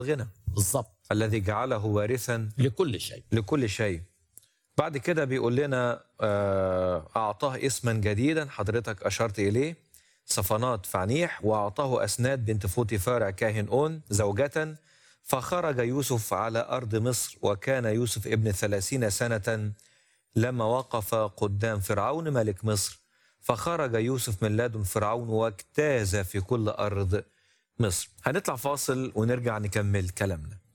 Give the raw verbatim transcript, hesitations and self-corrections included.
غنى بالظبط الذي جعله وارثا لكل شيء. لكل شيء. بعد كده بيقول لنا آه، أعطاه اسما جديدا حضرتك أشرت إليه، صفنات فعنيح، وأعطاه أسناد بنت فوطيفار كاهن أون زوجة. فخرج يوسف على أرض مصر، وكان يوسف ابن ثلاثين سنة لما وقف قدام فرعون ملك مصر. فخرج يوسف من لدن فرعون واجتاز في كل أرض مصر. هنطلع فاصل ونرجع نكمل كلامنا.